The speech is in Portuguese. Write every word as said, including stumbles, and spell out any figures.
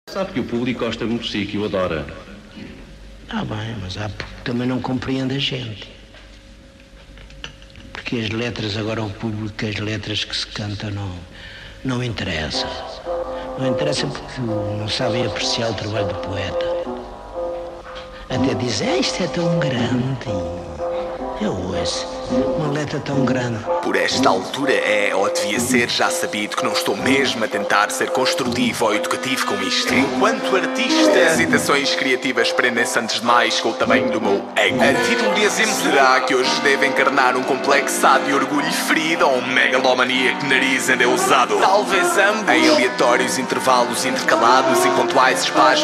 Sabe que o público gosta muito de si, que o adora. Ah, bem, mas há pouco também não compreende a gente. Porque as letras, agora o público, as letras que se cantam não, não interessa. Não interessa porque não sabem apreciar o trabalho do poeta. Até dizem, ah, isto é tão grande. Eu ouço, uma letra tão grande. Por esta altura é, ou devia ser, já sabido que não estou mesmo a tentar ser construtivo ou educativo com isto. Enquanto artista, hesitações criativas prendem-se antes de mais com o tamanho do meu ego. A título de exemplo, será que hoje devo encarnar um complexado de orgulho ferido ou um megalomaníaco nariz endeusado? Talvez ambos. Em aleatórios intervalos intercalados e pontuais espasmos